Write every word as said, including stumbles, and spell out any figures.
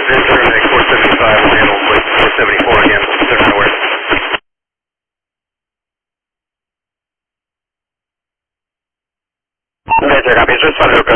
Terminating four seventy-five, we'll handle with four seventy-four again, they're not aware. Major copy, just wanted to